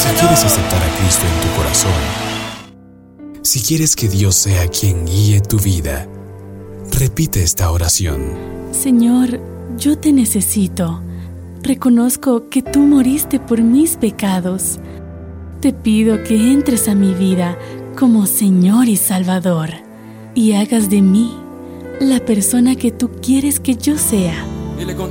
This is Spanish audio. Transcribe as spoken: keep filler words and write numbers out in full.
Si quieres aceptar a Cristo en tu corazón, si quieres que Dios sea quien guíe tu vida, repite esta oración. Señor, yo te necesito. Reconozco que tú moriste por mis pecados. Te pido que entres a mi vida como Señor y Salvador y hagas de mí la persona que tú quieres que yo sea.